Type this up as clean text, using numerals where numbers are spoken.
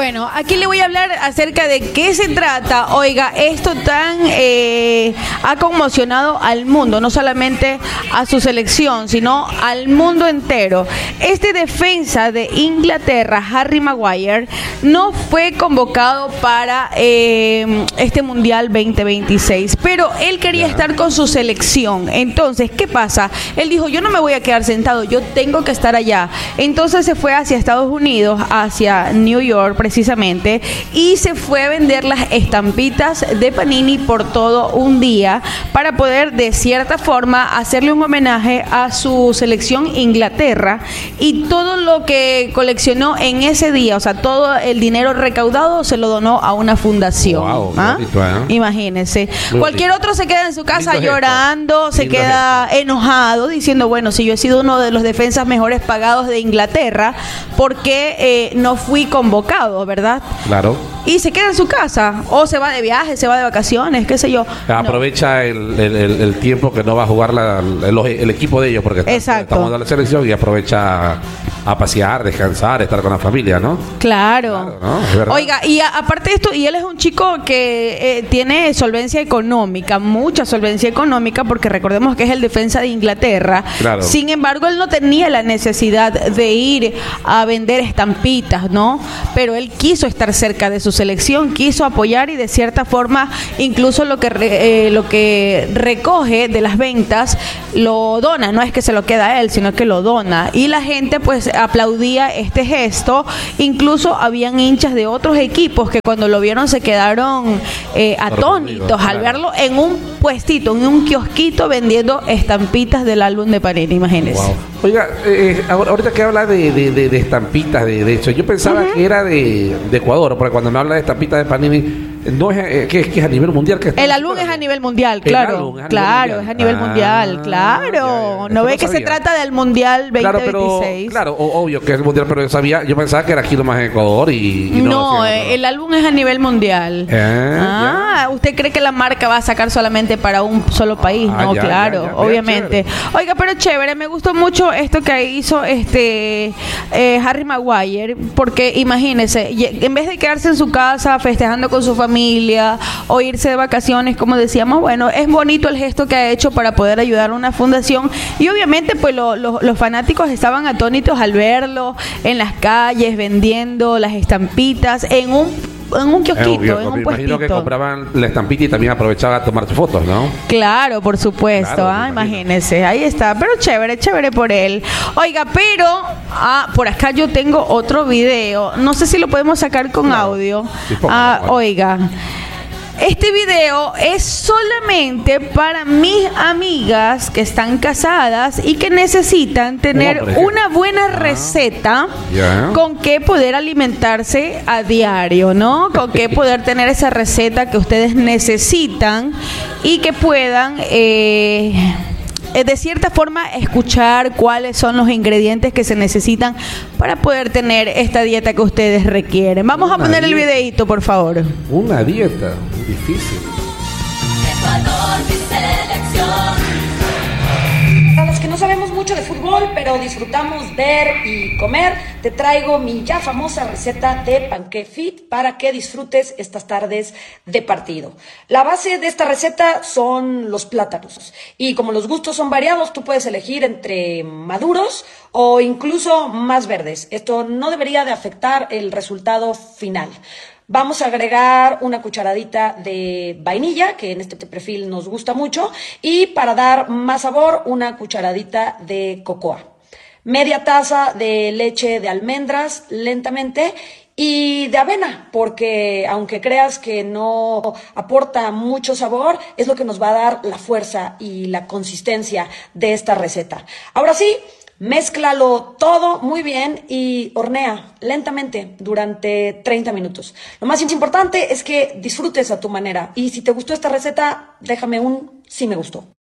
Bueno, aquí le voy a hablar acerca de qué se trata. Oiga, esto tan ha conmocionado al mundo, no solamente a su selección, sino al mundo entero. Este defensa de Inglaterra, Harry Maguire, no fue convocado para este Mundial 2026, pero él quería estar con su selección. Entonces, ¿qué pasa? Él dijo, yo no me voy a quedar sentado, yo tengo que estar allá. Entonces se fue hacia Estados Unidos, hacia New York precisamente, y se fue a vender las estampitas de Panini por todo un día para poder de cierta forma hacerle un homenaje a su selección Inglaterra, y todo lo que coleccionó en ese día, o sea, todo el dinero recaudado se lo donó a una fundación. Wow, ¿Ah? bonito, ¿eh? Imagínense. Muy Cualquier bonito. otro se queda en su casa Lindo llorando, gesto. se Lindo queda enojado diciendo, bueno, si yo he sido uno de los defensas mejores pagados de Inglaterra, ¿por qué no fui convocado, verdad? Claro. Y se queda en su casa, o se va de viaje, se va de vacaciones, qué sé yo. Aprovecha el tiempo que no va a jugar el equipo de ellos, porque Exacto. estamos en la selección, y aprovecha a pasear, descansar, estar con la familia, ¿no? Claro. ¿No? Es verdad. Oiga, y aparte de esto, y él es un chico que tiene solvencia económica, mucha solvencia económica, porque recordemos que es el defensa de Inglaterra. Claro. Sin embargo, él no tenía la necesidad de ir a vender estampitas, ¿no? Pero él quiso estar cerca de su selección, quiso apoyar, y de cierta forma, incluso lo que recoge de las ventas lo dona, no es que se lo queda a él, sino que lo dona. Y la gente pues aplaudía este gesto. Incluso habían hinchas de otros equipos que cuando lo vieron se quedaron atónitos al verlo en un puestito, en un kiosquito vendiendo estampitas del álbum de Panini, imagínense. Wow. Oiga, ahorita que habla de estampitas, de eso, yo pensaba que era de Ecuador, porque cuando me habla de estampitas de Panini, no es que es a nivel mundial. El álbum es a nivel mundial, claro. Claro, es a nivel mundial, claro. Ya. No ve No que se sabía. trata del Mundial 2026. Claro, obvio que es el mundial, pero yo pensaba que era aquí nomás en Ecuador y No, hacían otro. el álbum es a nivel mundial. ¿Usted cree que la marca va a sacar solamente para un solo país? No, Ya, claro, ya, obviamente. chévere. Oiga, pero chévere, me gustó mucho esto que hizo Harry Maguire, porque imagínese, en vez de quedarse en su casa festejando con su familia o irse de vacaciones, como decíamos, bueno, es bonito el gesto que ha hecho para poder ayudar a una fundación, y obviamente pues los fanáticos estaban atónitos al verlo en las calles vendiendo las estampitas en un kiosquito, en un me imagino que puestito. compraban la estampita y también aprovechaban a tomar sus fotos, ¿no? Claro, por supuesto, Claro, me imagino. imagínese, ahí está, pero chévere por él. Oiga, pero por acá yo tengo otro video, no sé si lo podemos sacar con audio. Sí, póngalo, bueno. Oiga, este video es solamente para mis amigas que están casadas y que necesitan tener por ejemplo. una buena receta Ya. con que poder alimentarse a diario, ¿no? Con que poder tener esa receta que ustedes necesitan y que puedan de cierta forma escuchar cuáles son los ingredientes que se necesitan para poder tener esta dieta que ustedes requieren. Vamos a Una poner el dieta. videíto, por favor. Una dieta difícil. Ecuador, mi selección. Para los que no sabemos mucho de fútbol, pero disfrutamos ver y comer, te traigo mi ya famosa receta de panqué fit para que disfrutes estas tardes de partido. La base de esta receta son los plátanos, y como los gustos son variados, tú puedes elegir entre maduros o incluso más verdes. Esto no debería de afectar el resultado final. Vamos a agregar una cucharadita de vainilla, que en este perfil nos gusta mucho, y para dar más sabor, una cucharadita de cocoa. Media taza de leche de almendras lentamente, y de avena, porque aunque creas que no aporta mucho sabor, es lo que nos va a dar la fuerza y la consistencia de esta receta. Ahora sí, mézclalo todo muy bien y hornea lentamente durante 30 minutos. Lo más importante es que disfrutes a tu manera, y si te gustó esta receta, déjame un sí me gustó.